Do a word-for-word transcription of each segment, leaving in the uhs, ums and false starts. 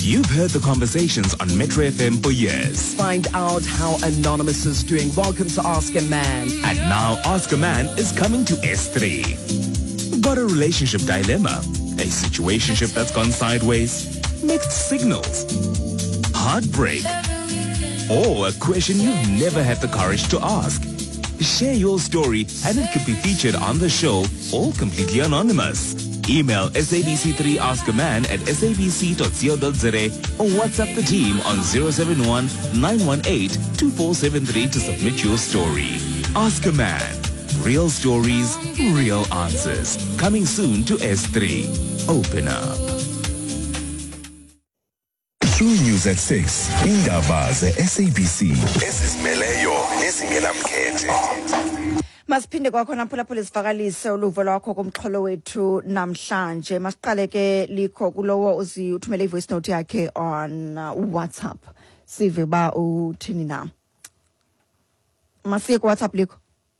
You've heard the conversations on Metro F M for years. Find out how Anonymous is doing. Welcome to Ask a Man. And now Ask a Man is coming to S three. Got a relationship dilemma? A situationship that's gone sideways? Mixed signals? Heartbreak? Or a question you've never had the courage to ask? Share your story and it could be featured on the show, all completely anonymous. Email S A B C three Ask a Man at s a b c dot co dot z a or WhatsApp the team on zero seven one nine one eight two four seven three to submit your story. Ask a Man. Real stories, real answers. Coming soon to S three. Open up. True News at six. Indaba ze-S A B C. Ezizimeleyo nezingenamkhethe. Masiphinde kwakhona phulaphula sivakalise uluvo lwakho kumxholo wethu namhlanje. Masiqale ke likho kulowo uzi uthumele ivoice note yakhe on uh, WhatsApp. Sive ba uthini na. Masiye ku WhatsApp likho.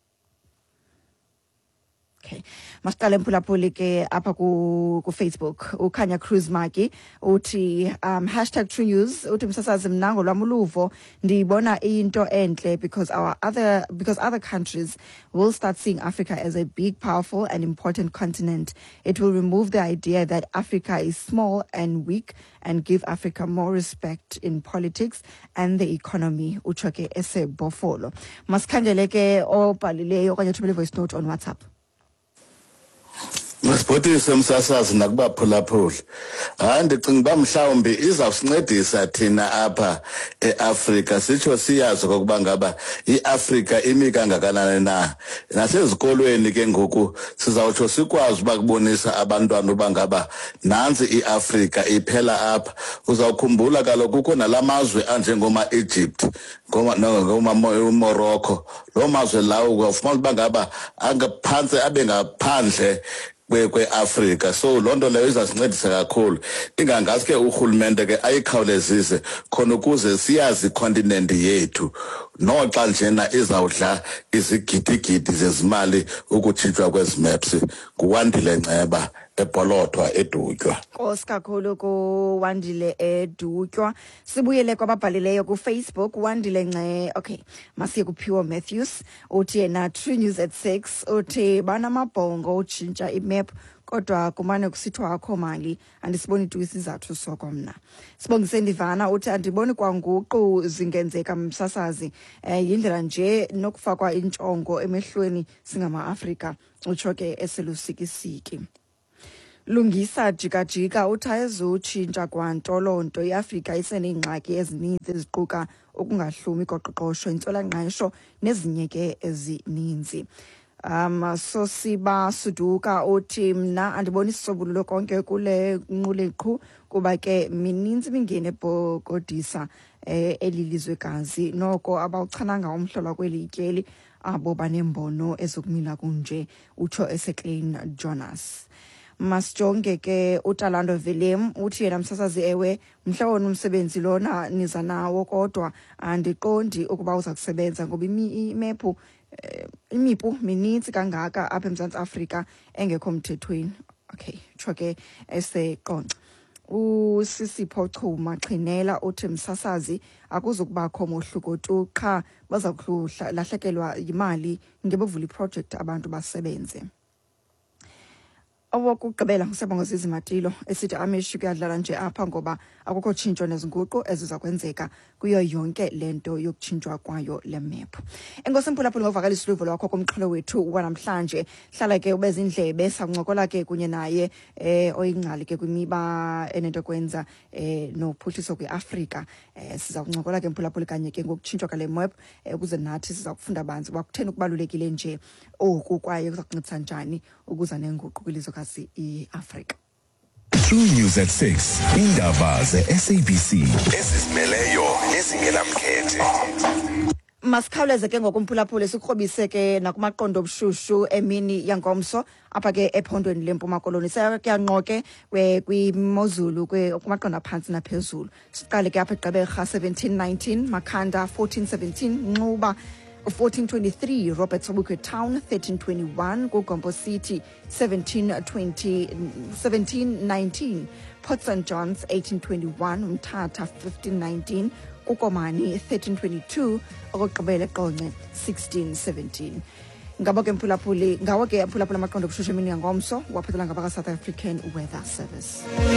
Okay. Masiqale mphulaphuli ke apha ku ku Facebook. Ukhanya Cruz Maki uthi um hashtag True News uthi msasazi mnango lwamuluvo ndibona into enhle because our other because other countries will start seeing Africa as a big, powerful and important continent. It will remove the idea that Africa is small and weak and give Africa more respect in politics and the economy. Uchoke ese bofolo. Maskhandele ke obhalileyo okanye uthumele voice note on WhatsApp. Masibhotise umsasazi nakuba phulaphula. Hayi ndicinga ba mhlawumbe izawusincedisa thina apha eAfrika sitsho siyazi ukuba ngaba iAfrika imi kangakanani na. Nasezikolweni ke ngoku sizawutsho sikwazi ukubonisa abantwana uba ngaba nansi iAfrika iphela apha. Uzawukhumbula kaloku kukho nalamazwe anjengoma Egypt, ngoma ngoma Morocco. Lo mazwe lawo ufumana uba ngaba angaphansi abe ngaphandle kwe-Afrika. So lonto leyo izasincedisa kakhulu. Ingangazi ke uhulumende ke ayikhawulezise khona ukuze siyazi icontinent yethu. Noxa njena izawudla izigidigidi zezimali ukutshitshwa kwezi maps. Kuwandile Nceba ePolotwa edutywa. Nkosi kakhulu ku Wandile edutywa. Sibuyele kwababhalileyo ku Facebook Wandile Nce. Okay, masiye ku Pure Matthews uthi yena True News at six uthi banamabhongo utshintsha imap kodwa kumane kusithwa akho mali andisiboni tu isizathu soko mna. Sibongise Ndivana uthi andiboni kwanguqu zingenzeka msasazi eh yindlela nje nokufakwa intshongo emehlweni singama Afrika uchoke eselusikisiki. Lungisa jika jika uthayezu utshintsha kwantolonto iAfrika isenengxaki ezininzi eziquka ukungahlumi koqoqosho intswelangqesho nezinye ke ezininzi. Um so siba suduka uthi mna andiboni sisobululo konke kule nquleqhu kuba ke mininzi mingene bokodisa eh elilizwekazi noko abawuchananga umhlolo kwelityeli abo banembono ezokumila kunje utsho eseClain Jonas. Masjonge ke uTalando Willem uthi yena msasazi ewe mhlawumbe umsebenzi lona niza nawo kodwa andiqondi ukuba uza kusebenza ngoba imephu imipu mininzi kangaka apha eMzantsi Afrika engekho mthethweni. Okay, choke eseqonqa. Usisipho Chuma Xhinela uthi msasazi akuzukubakho mohluko tu qha baza kulahlekelwa imali ngebuvula iproject abantu basebenze. Awokugqibela ngisebonga Zizimatilo esithi ameshu kuyadlala nje apha ngoba akukho tshintsho nezinguqu eziza kwenzeka kuyo yonke lento yokutshintshwa kwayo le map. Enkosi mphulaphula ngovakalisa uluvo lwakho kumxholo wethu wanamhlanje. Hlala ke ubeza indlebe sancokola ke kunye naye eh oyingqali ke kwimiba enento kwenza eh nophuhliso kweAfrika. Eh siza kuncokola ke mphulaphula kanye ke ngokutshintshwa kale map ukuze nathi siza kufunda banzi bakuthena ukubalulekile nje oku kwaye kuzakuncedisa njani ukuza nenguqu kwilizwe i-Africa. True News at six. Indaba ze-S A B C. Ezizimeleyo nezingenamkhethe. Masikhawuleze ke ngokumphulaphula sikrobise ke nakumaqondo obushushu emini yangomso apha ke ephondweni leMpuma Koloni seyanqoke kwimozulu kumaqondo aphansi naphezulu. Siqale ke apha eGqeberha seventeen nineteen, Makhanda fourteen seventeen, Nquba fourteen twenty-three, Robert Sobukwe Town thirteen twenty-one, Gompo City seventeen twenty seventeen nineteen, Port Saint John's eighteen twenty-one, Umtata fifteen nineteen, Ukomani thirteen twenty-two, okugqibela eQonce sixteen seventeen. Ngabo ke mphulaphuli ngawo ke mphulaphula amaqondo kushusha emini ngomso waphethela ngabaka South African Weather Service.